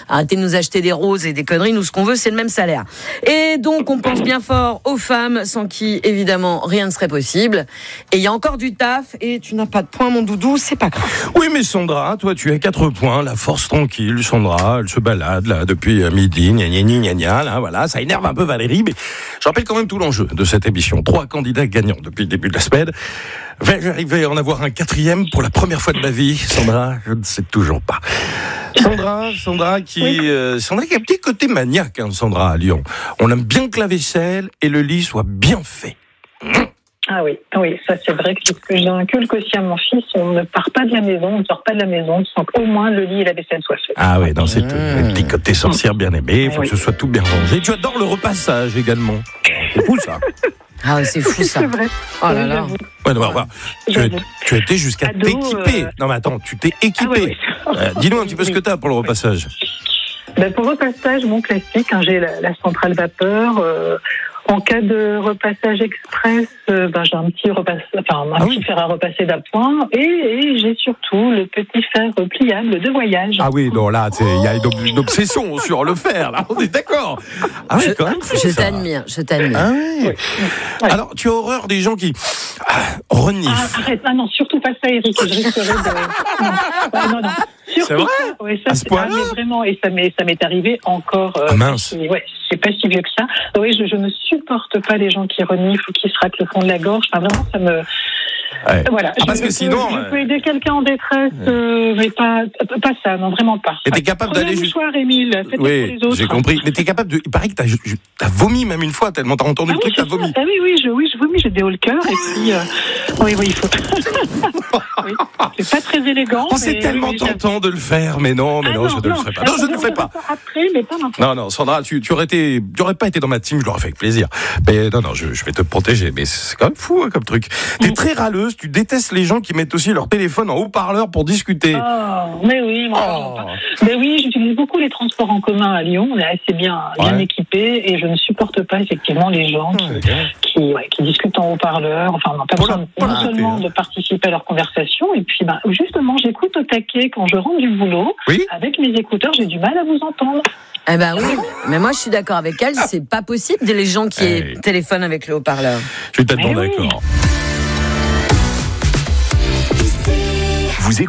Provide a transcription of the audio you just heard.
Arrêtez de nous acheter des roses et des conneries. Nous, ce qu'on veut, c'est le même salaire. Et donc, on pense bien fort aux femmes, sans qui, évidemment, rien ne serait possible. Et il y a encore du taf, et tu n'as pas de points, mon doudou, c'est pas grave. Oui, mais Sandra, toi, tu as 4 points, la force tranquille. Sandra, elle se balade, là, depuis midi, gna, là, voilà. Ça énerve un peu Valérie, mais je rappelle quand même tout l'enjeu de cette émission. 3 candidats gagnants depuis le début de la semaine. Vais-je arriver à en avoir un 4e pour la première fois de ma vie? Sandra, je ne sais toujours pas. Sandra qui a un petit côté maniaque, hein, Sandra, à Lyon. On aime bien que la vaisselle et le lit soient bien faits. Ah oui, ça c'est vrai que ce que j'inculque aussi à mon fils, on ne part pas de la maison, on ne sort pas de la maison sans qu'au moins le lit et la vaisselle soient faits. Ah oui, dans cette petit côté sorcière bien aimé, il faut que ce soit tout bien rangé. Tu adores le repassage également. C'est fou ça. Ah ouais, c'est fou ça. C'est vrai. Oh là là. Ouais, non, tu as été jusqu'à t'équiper. Non mais attends, tu t'es équipé. Dis-nous un petit peu ce que tu as pour le repassage. Pour le repassage, mon classique, j'ai la centrale vapeur. En cas de repassage express, j'ai un petit petit fer à repasser d'appoint et j'ai surtout le petit fer pliable de voyage. Ah oui, non là, il y a une obsession sur le fer, là, on est d'accord. Ah oui, quand même. Je t'admire. Ah oui. Ouais. Alors, tu as horreur des gens qui reniflent. Arrête, non, surtout pas ça, Eric. Je risquerais de... Non. C'est vrai? Oui, ça, à ce point-là? vraiment, et ça m'est arrivé encore. Mince. C'est pas si vieux que ça. Oui, je ne supporte pas les gens qui reniflent ou qui se raclent le fond de la gorge. Enfin, vraiment, ça me... Ouais. Voilà. Parce que sinon... Je peux aider quelqu'un en détresse, mais pas ça, non, vraiment pas. Et t'es capable d'aller... Bonsoir, Émile. Faites pour les autres. J'ai compris. Mais t'es capable de... Il paraît que t'as vomi même une fois, tellement t'as entendu le truc, t'as vomi. Ah oui, je vomis, j'ai des hauts le cœur, et puis... Oui, il faut... oui. C'est pas très élégant. C'est tellement tentant de le faire, mais non, je ne le ferai pas. Non, je ne le ferai pas. Après, mais pas maintenant. Non, Sandra, tu aurais pas été dans ma team, je l'aurais fait avec plaisir. Mais non, je vais te protéger. Mais c'est quand même fou, hein, comme truc. T'es très râleuse, tu détestes les gens qui mettent aussi leur téléphone en haut-parleur pour discuter. Mais oui, mais oui, j'utilise beaucoup les transports en commun à Lyon. On est assez bien équipés et je ne supporte pas effectivement les gens qui discutent en haut-parleur. Enfin, on n'a pas besoin non seulement de participer à leur conversation, et puis justement, j'écoute au taquet quand je rentre du boulot. Oui. Avec mes écouteurs, j'ai du mal à vous entendre. Eh ben oui, mais moi je suis d'accord avec elle, c'est pas possible les gens qui téléphonent avec le haut-parleur. Je suis tellement d'accord. Vous